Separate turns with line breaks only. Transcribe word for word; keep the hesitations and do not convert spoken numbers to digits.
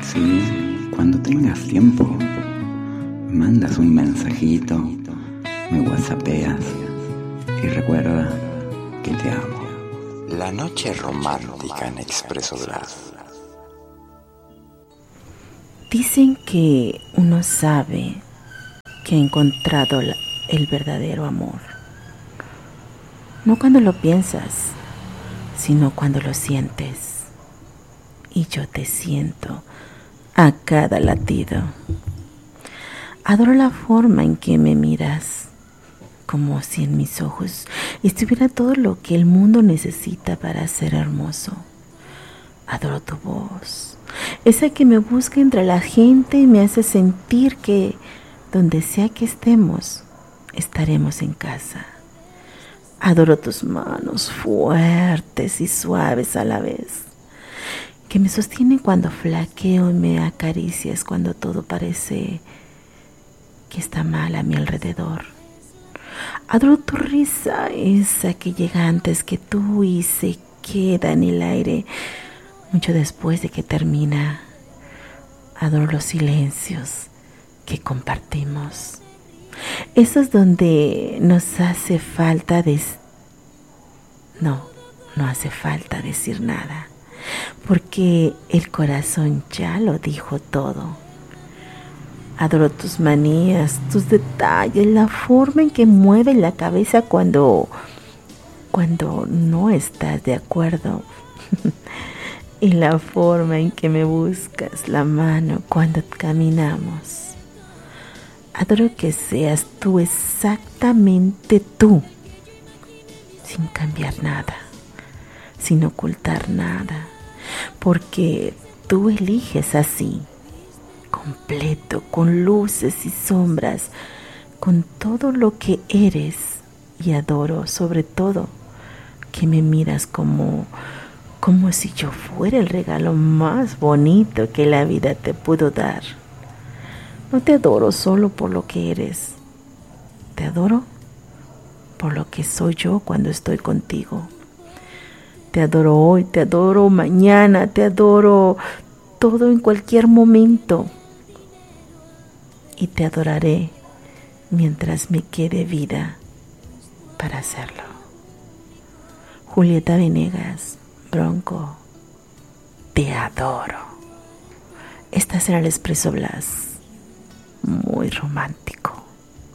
Sí, cuando tengas tiempo, me mandas un mensajito, me whatsappeas y recuerda que te amo.
La noche romántica en Expreso Glass.
Dicen que uno sabe que ha encontrado el verdadero amor. No cuando lo piensas, sino cuando lo sientes. Y yo te siento a cada latido. Adoro la forma en que me miras, como si en mis ojos estuviera todo lo que el mundo necesita para ser hermoso. Adoro tu voz, esa que me busca entre la gente y me hace sentir que donde sea que estemos, estaremos en casa. Adoro tus manos fuertes y suaves a la vez, que me sostienen cuando flaqueo y me acaricias cuando todo parece que está mal a mi alrededor. Adoro tu risa, esa que llega antes que tú y se queda en el aire mucho después de que termina. Adoro los silencios que compartimos, esos donde nos hace falta des... no, no hace falta decir nada, porque el corazón ya lo dijo todo. Adoro tus manías, tus detalles, la forma en que mueves la cabeza cuando, cuando no estás de acuerdo. Y la forma en que me buscas la mano cuando caminamos. Adoro que seas tú, exactamente tú, sin cambiar nada, sin ocultar nada, porque tú eliges así, completo, con luces y sombras, con todo lo que eres. Y adoro sobre todo que me miras como, como si yo fuera el regalo más bonito que la vida te pudo dar. No te adoro solo por lo que eres, te adoro por lo que soy yo cuando estoy contigo. Te adoro hoy, te adoro mañana, te adoro todo en cualquier momento. Y te adoraré mientras me quede vida para hacerlo. Julieta Venegas, Bronco, te adoro. Estás en el Expreso Glass, muy romántico.